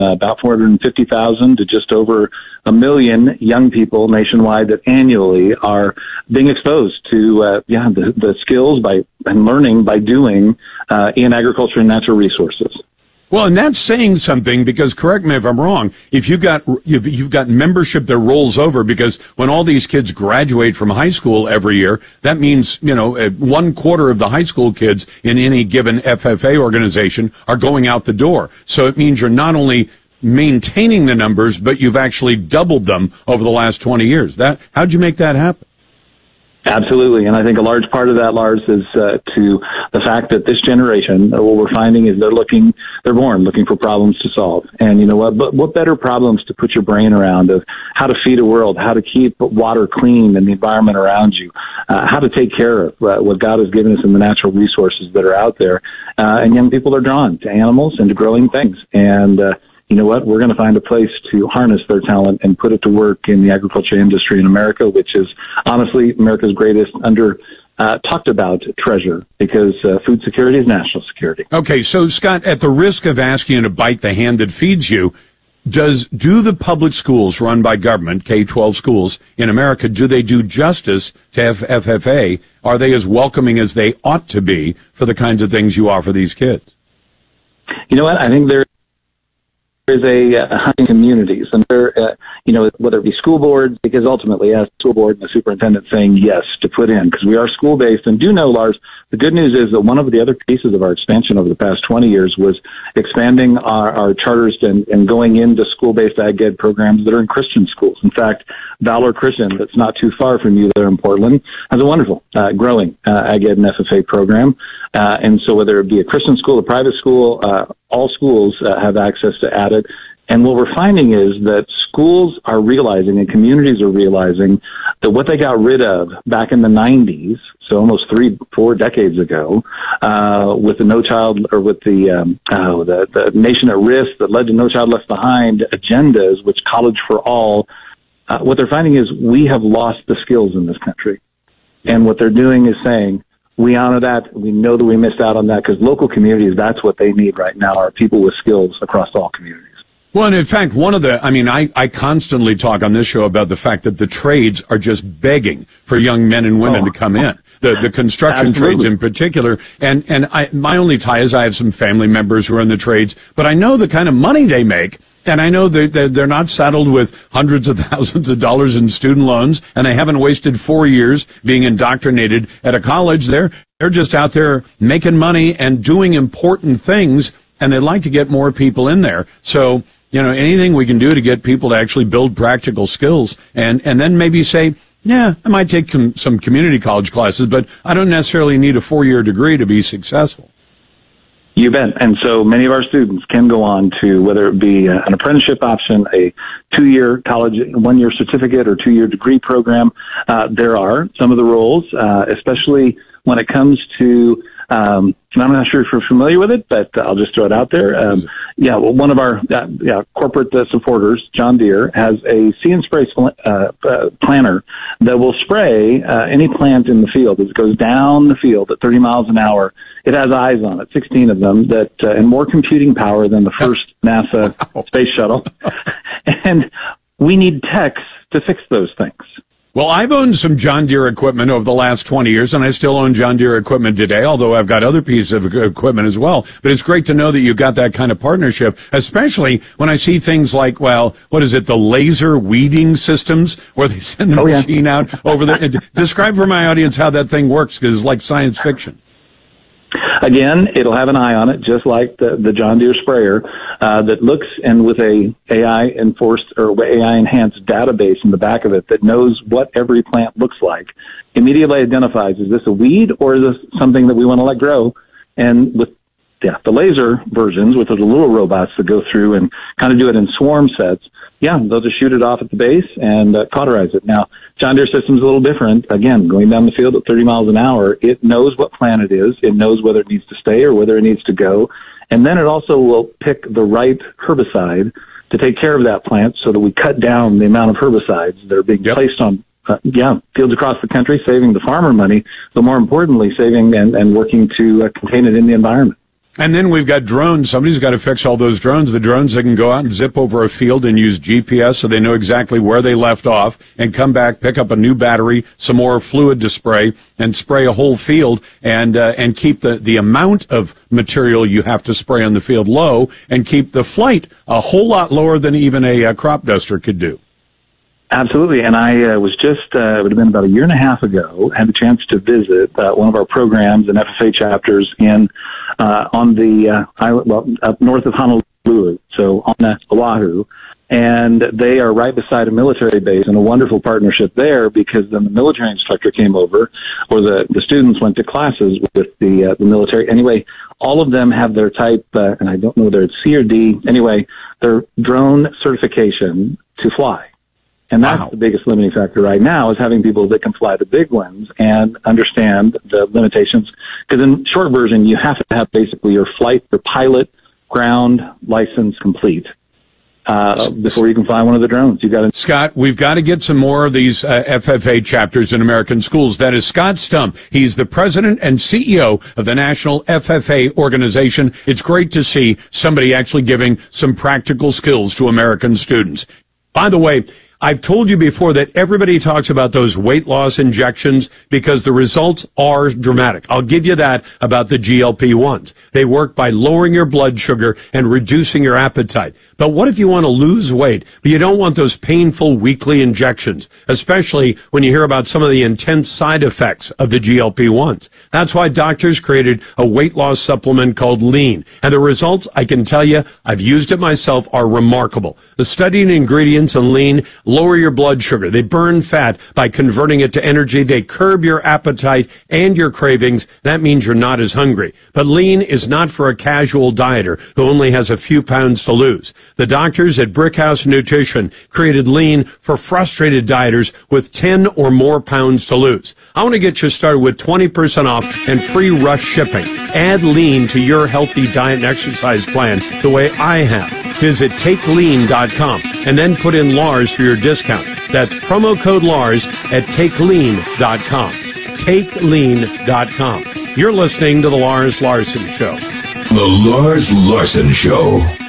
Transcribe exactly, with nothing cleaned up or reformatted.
uh, about four hundred fifty thousand to just over a million young people nationwide that annually are being exposed to uh, yeah the, the skills by and learning by doing uh, in agriculture and natural resources. Well, and that's saying something, because correct me if I'm wrong, if you've got, you've, you've got membership that rolls over, because when all these kids graduate from high school every year, that means, you know, one quarter of the high school kids in any given F F A organization are going out the door. So it means you're not only maintaining the numbers, but you've actually doubled them over the last twenty years. That, how'd you make that happen? Absolutely, and I think a large part of that, Lars, is uh, to the fact that this generation, uh, what we're finding is they're looking, they're born looking for problems to solve. And you know what, but what better problems to put your brain around of how to feed a world, how to keep water clean and the environment around you, uh, how to take care of uh, what God has given us in the natural resources that are out there. Uh, and young people are drawn to animals and to growing things. And, uh, you know what, we're going to find a place to harness their talent and put it to work in the agriculture industry in America, which is honestly America's greatest under uh, talked about treasure, because uh, food security is national security. Okay, so Scott, at the risk of asking you to bite the hand that feeds you, does do the public schools run by government, K twelve schools in America, do they do justice to F F A? Are they as welcoming as they ought to be for the kinds of things you offer these kids? You know what, I think there is a uh, hunting communities, and there, uh, you know, whether it be school boards, because ultimately, as school board and the superintendent saying yes to put in, because we are school based, and do know, Lars, the good news is that one of the other pieces of our expansion over the past twenty years was expanding our, our charters and, and going into school-based ag ed programs that are in Christian schools. In fact, Valor Christian, that's not too far from you there in Portland, has a wonderful uh, growing uh, ag ed and F F A program. Uh, and so whether it be a Christian school, a private school, uh, all schools uh, have access to add it. And what we're finding is that schools are realizing and communities are realizing that what they got rid of back in the nineties, so almost three, four decades ago, uh, with the No Child, or with the, um, uh, the, the Nation at Risk that led to No Child Left Behind agendas, which College for All, uh, what they're finding is we have lost the skills in this country. And what they're doing is saying, we honor that. We know that we missed out on that, because local communities, that's what they need right now, are people with skills across all communities. Well, and in fact, one of the, I mean, I, I constantly talk on this show about the fact that the trades are just begging for young men and women oh. to come in. The, the construction Absolutely. trades in particular. And, and I, my only tie is I have some family members who are in the trades, but I know the kind of money they make. And I know that they're, they're not saddled with hundreds of thousands of dollars in student loans, and they haven't wasted four years being indoctrinated at a college. They're, they're just out there making money and doing important things, and they'd like to get more people in there. So, you know, anything we can do to get people to actually build practical skills, and, and then maybe say, yeah, I might take com- some community college classes, but I don't necessarily need a four-year degree to be successful. You bet. And so many of our students can go on to, whether it be an apprenticeship option, a two-year college, one-year certificate, or two-year degree program. Uh, there are some of the roles, uh, especially when it comes to, um, and I'm not sure if you're familiar with it, but I'll just throw it out there. Um, yeah, well, one of our uh, yeah, corporate uh, supporters, John Deere, has a See and Spray uh, uh, planner that will spray uh, any plant in the field. As it goes down the field at thirty miles an hour, it has eyes on it, sixteen of them, that uh, and more computing power than the first NASA wow. space shuttle. And we need techs to fix those things. Well, I've owned some John Deere equipment over the last twenty years, and I still own John Deere equipment today, although I've got other pieces of equipment as well. But it's great to know that you've got that kind of partnership, especially when I see things like, well, what is it, the laser weeding systems, where they send the oh, machine yeah. out over there. Describe for my audience how that thing works, because it's like science fiction. Again, it'll have an eye on it, just like the, the John Deere sprayer, uh, that looks, and with a AI enforced or A I enhanced database in the back of it that knows what every plant looks like, immediately identifies, is this a weed or is this something that we want to let grow? And with yeah, the laser versions, with the little robots that go through and kind of do it in swarm sets, yeah, they'll just shoot it off at the base and uh, cauterize it. Now, John Deere system's a little different. Again, going down the field at thirty miles an hour, it knows what plant it is. It knows whether it needs to stay or whether it needs to go. And then it also will pick the right herbicide to take care of that plant so that we cut down the amount of herbicides that are being yep. placed on, uh, yeah, fields across the country, saving the farmer money, but more importantly, saving and, and working to uh, contain it in the environment. And then we've got drones. Somebody's got to fix all those drones. The drones that can go out and zip over a field and use G P S so they know exactly where they left off and come back, pick up a new battery, some more fluid to spray, and spray a whole field and uh, and keep the, the amount of material you have to spray on the field low and keep the flight a whole lot lower than even a, a crop duster could do. Absolutely, and I uh, was just, uh, it would have been about a year and a half ago, had the chance to visit uh, one of our programs and F F A chapters in, uh, on the uh, island, well, up north of Honolulu, so on uh, Oahu, and they are right beside a military base, and a wonderful partnership there because then the military instructor came over, or the, the students went to classes with the, uh, the military. Anyway, all of them have their type, uh, and I don't know whether it's C or D, anyway, their drone certification to fly. And that's wow. the biggest limiting factor right now is having people that can fly the big ones and understand the limitations. Because in short version, you have to have basically your flight, your pilot, ground license complete uh, before you can fly one of the drones. You got to Scott, we've got to get some more of these uh, F F A chapters in American schools. That is Scott Stump. He's the president and C E O of the National F F A organization. It's great to see somebody actually giving some practical skills to American students. By the way, I've told you before that everybody talks about those weight loss injections because the results are dramatic. I'll give you that about the G L P ones. They work by lowering your blood sugar and reducing your appetite. But what if you want to lose weight, but you don't want those painful weekly injections, especially when you hear about some of the intense side effects of the G L P ones? That's why doctors created a weight loss supplement called Lean. And the results, I can tell you, I've used it myself, are remarkable. The studied ingredients in Lean lower your blood sugar. They burn fat by converting it to energy. They curb your appetite and your cravings. That means you're not as hungry. But Lean is not for a casual dieter who only has a few pounds to lose. The doctors at Brickhouse Nutrition created Lean for frustrated dieters with ten or more pounds to lose. I want to get you started with twenty percent off and free rush shipping. Add Lean to your healthy diet and exercise plan the way I have. Visit take lean dot com and then put in Lars for your discount. That's promo code Lars at take lean dot com. take lean dot com. You're listening to The Lars Larson Show. The Lars Larson Show.